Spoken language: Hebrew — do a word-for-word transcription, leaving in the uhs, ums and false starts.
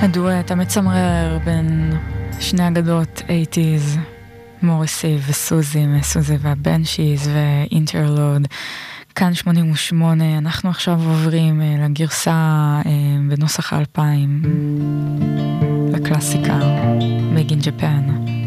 הדואט המצמרר בין שני אגדות שמונים, מוריסי וסוזי, מסוזי והבנשיז ואינטרלוד, כאן שמונים ושמונה. אנחנו עכשיו עוברים לגרסה בנוסח האלפיים, לקלאסיקה, Made in Japan.